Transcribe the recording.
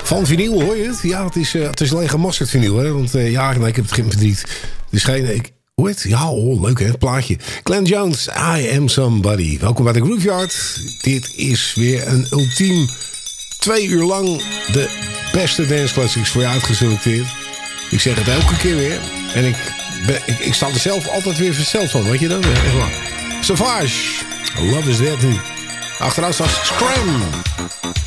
Van vinyl, hoor je het? Ja, het is alleen gemasterd vinyl, hè? Want nee, ik heb het geen verdriet. Het is geen... Hoe heet het? Ja, leuk hè, het plaatje. Glenn Jones, I Am Somebody. Welkom bij de Grooveyard. Dit is weer een ultiem 2 uur lang de beste dance classics voor je uitgeselecteerd. Ik zeg het elke keer weer. En ik sta er zelf altijd weer versteld van. Weet je dat? Echt waar. Savage, Love Is Dead nu. Achteraan staat Scram.